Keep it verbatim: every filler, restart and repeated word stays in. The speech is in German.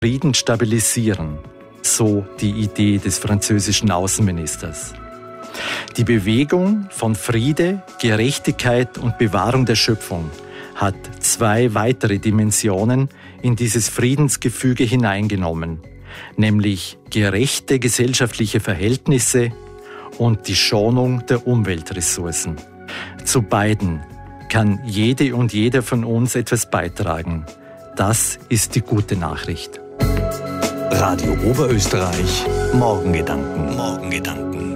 Frieden stabilisieren, so die Idee des französischen Außenministers. Die Bewegung von Friede, Gerechtigkeit und Bewahrung der Schöpfung hat zwei weitere Dimensionen in dieses Friedensgefüge hineingenommen, nämlich gerechte gesellschaftliche Verhältnisse und die Schonung der Umweltressourcen. Zu beiden kann jede und jeder von uns etwas beitragen. Das ist die gute Nachricht. Radio Oberösterreich, Morgengedanken. Morgengedanken.